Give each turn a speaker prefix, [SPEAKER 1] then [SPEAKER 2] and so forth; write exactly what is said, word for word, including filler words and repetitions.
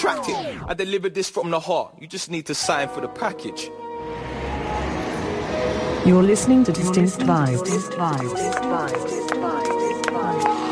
[SPEAKER 1] contract it. I delivered this from the heart. You just need to sign for the package.
[SPEAKER 2] You're listening to Distinct Vibes.